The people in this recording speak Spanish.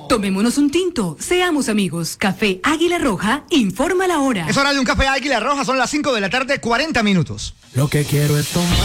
Tomémonos un tinto, seamos amigos. Café Águila Roja, informa la hora. Es hora de un café Águila Roja, son las 5 de la tarde, 40 minutos. Lo que quiero es tomar.